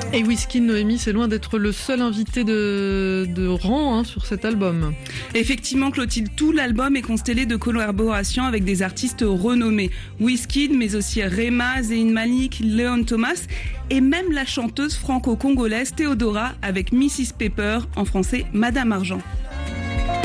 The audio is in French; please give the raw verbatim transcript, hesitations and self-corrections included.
Et Wizkid, Noémie, c'est loin d'être le seul invité de, de rang hein, sur cet album. Effectivement, Clotilde, tout l'album est constellé de collaborations avec des artistes renommés. Wizkid, mais aussi Rema, Zayn Malik, Leon Thomas et même la chanteuse franco-congolaise Théodora avec missus Pepper, en français Madame Argent.